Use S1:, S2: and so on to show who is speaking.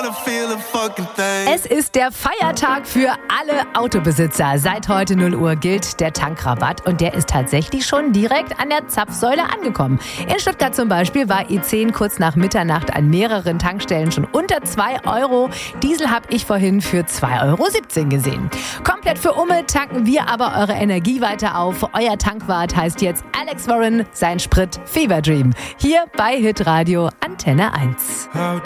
S1: Es ist der Feiertag für alle Autobesitzer. Seit heute 0 Uhr gilt der Tankrabatt und der ist tatsächlich schon direkt an der Zapfsäule angekommen. In Stuttgart zum Beispiel war E10 kurz nach Mitternacht an mehreren Tankstellen schon unter 2 Euro. Diesel habe ich vorhin für 2,17 Euro gesehen. Komplett für Umme tanken wir aber eure Energie weiter auf. Euer Tankwart heißt jetzt Alex Warren, sein Sprit Fever Dream. Hier bei Hitradio Antenne 1.